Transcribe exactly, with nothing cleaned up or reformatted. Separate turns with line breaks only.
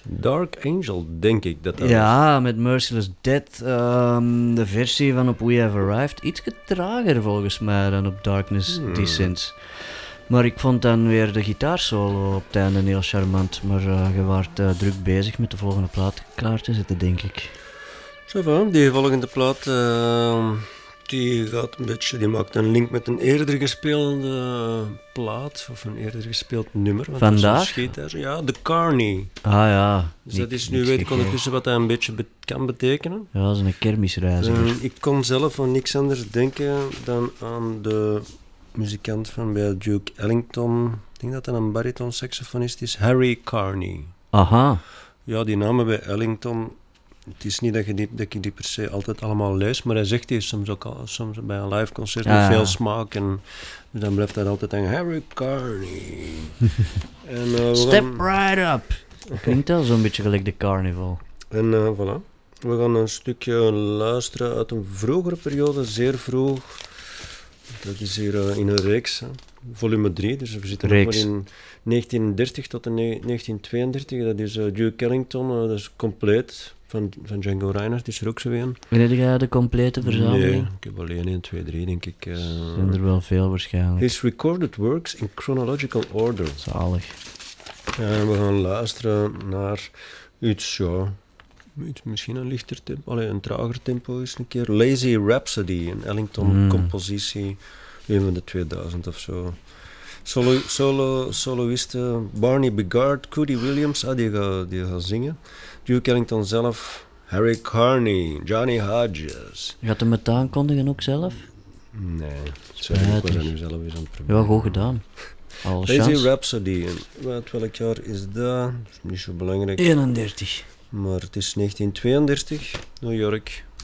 Dark Angel, denk ik dat dat
Ja, met Merciless Death. Um, de versie van op We Have Arrived. Iets trager volgens mij dan op Darkness
Hmm.
Descents. Maar ik vond dan weer de gitaarsolo op het einde heel charmant. Maar uh, je waart uh, druk bezig met de volgende plaat klaar te zetten, denk ik.
Zo van, die volgende plaat, uh, die gaat een beetje, die maakt een link met een eerder gespeelde plaat, of een eerder gespeeld nummer. Want
Vandaag?
Dat is ja, The Carney.
Ah ja.
Dus dat is, nu weet ik ondertussen wat dat een beetje be- kan betekenen.
Ja, dat is een kermisreiziger.
Uh, ik kon zelf aan niks anders denken dan aan de muzikant van bij Duke Ellington. Ik denk dat dat een bariton-saxofonist is, Harry Carney.
Aha.
Ja, die namen bij Ellington... Het is niet dat, je die, dat ik die per se altijd allemaal lees, maar hij zegt die soms ook al, soms bij een live concert met
ah,
veel smaak. En dus dan blijft dat altijd aan Harry Carney. en, uh,
Step
gaan...
right up. Klinkt wel zo'n beetje gelijk de carnaval.
En uh, voilà. We gaan een stukje luisteren uit een vroegere periode, zeer vroeg. Dat is hier uh, in een reeks, hè. Volume drie, dus we zitten
reeks.
nog maar in negentien dertig tot negentien tweeëndertig. Dat is uh, Duke Ellington, uh, dat is compleet. Van, van Django Reinhardt is er ook zo een.
En heb jij de complete verzameling?
Nee, ik heb alleen één, twee, drie, denk ik. Uh,
zijn er wel veel waarschijnlijk.
His recorded works in chronological order.
Zalig.
En we gaan luisteren naar iets, ja, iets misschien een lichter tempo, allee, een trager tempo is een keer. Lazy Rhapsody, een Ellington-compositie, mm. een van de tweeduizend of zo. Solo, solo, soloisten Barney Bigard, Cody Williams, ah, die gaat die ga zingen. Duke Ellington zelf, Harry Carney, Johnny Hodges.
Gaat hem het aankondigen ook zelf?
Nee, sorry, ik was dat nu zelf eens aan het proberen.
Ja, goed gedaan. Alle
Lazy
chance.
Rhapsody, uit welk jaar is dat? Dat is niet zo belangrijk.
eenendertig.
Maar het is negentien tweeëndertig, New York.